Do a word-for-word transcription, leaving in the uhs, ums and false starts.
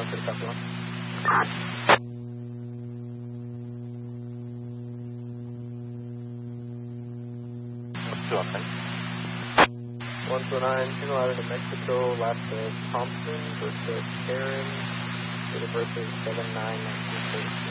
one for the customer. two oh nine. one two nine, single out of Mexico, last of Thompson versus Karen, date of birth is seven nine nineteen thirty-two.